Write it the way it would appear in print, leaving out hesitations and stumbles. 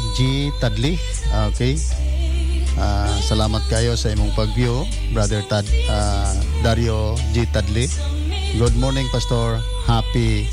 G. Tadli. Okay. Salamat kayo sa imong pag-view, Brother Dario G. Tadli. Good morning, Pastor. Happy